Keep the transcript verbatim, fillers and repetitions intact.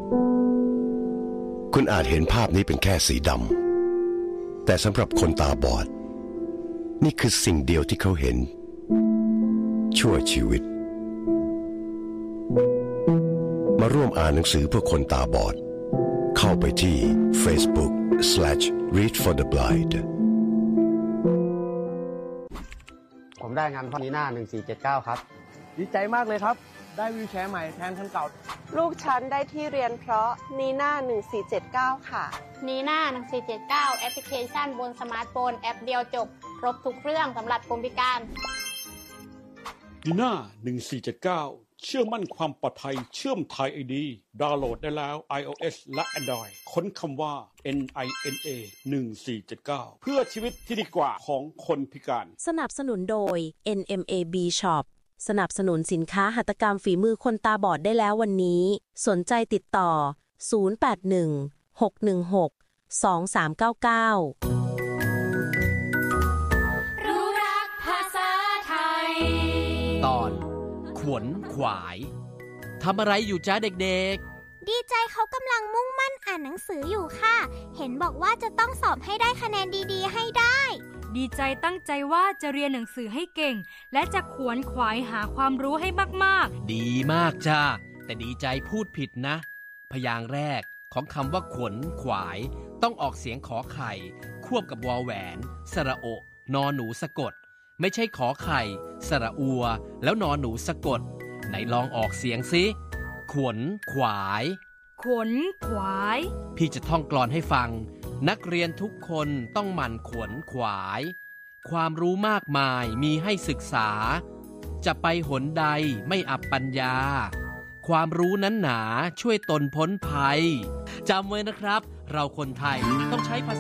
คุณอาจเห็นภาพนี้เป็นแค่สีดำแต่สำหรับคนตาบอดนี่คือสิ่งเดียวที่เขาเห็นชั่วชีวิตมาร่วมอ่านหนังสือเพื่อคนตาบอดเข้าไปที่ Facebook slash read for the blind ผมได้งานพ่อนีน่าหนึ่งสี่เจ็ดเก้าครับดีใจมากเลยครับได้วีลแชร์ใหม่แทนคันเก่าลูกฉันได้ที่เรียนเพราะนีน่าหนึ่งสี่เจ็ดเก้าค่ะนีน่าหนึ่งสี่เจ็ดเก้าแอปพลิเคชันบนสมาร์ทโฟนแอปเดียวจบครบทุกเรื่องสำหรับคนพิการนีน่าหนึ่งสี่เจ็ดเก้าเชื่อมั่นความปลอดภัยเชื่อมไทย ไอ ดี ดาวน์โหลดได้แล้ว iOS และ Android ค้นคำว่า เอ็น ไอ เอ็น เอ หนึ่งสี่เจ็ดเก้า เพื่อชีวิตที่ดีกว่าของคนพิการสนับสนุนโดย เอ็น เอ็ม เอ บี Shop สนับสนุนสินค้าหัตถกรรมฝีมือคนตาบอดได้แล้ววันนี้สนใจติดต่อศูนย์ แปด หนึ่ง หก หนึ่ง หก สอง สาม เก้า เก้ารู้รักภาษาไทยตอนขวนขวายทำอะไรอยู่จ้าเด็กๆดีใจเขากำลังมุ่งมั่นอ่านหนังสืออยู่ค่ะเห็นบอกว่าจะต้องสอบให้ได้คะแนนดีๆให้ได้ดีใจตั้งใจว่าจะเรียนหนังสือให้เก่งและจะขวนขวายหาความรู้ให้มากๆดีมากจ้าแต่ดีใจพูดผิดนะพยางค์แรกของคำว่าขวนขวายต้องออกเสียงขอไข่ควบกับวอแหวนสระโอนอหนูสะกดไม่ใช่ขอไข่สระอัวแล้วนอหนูสะกดไหนลองออกเสียงสิขวนขวายขวนขวายพี่จะท่องกลอนให้ฟังนักเรียนทุกคนต้องหมั่นขวนขวายความรู้มากมายมีให้ศึกษาจะไปหนใดไม่อับปัญญาความรู้นั้นหนาช่วยตนพ้นภัยจำไว้นะครับเราคนไทยต้องใช้ภาษา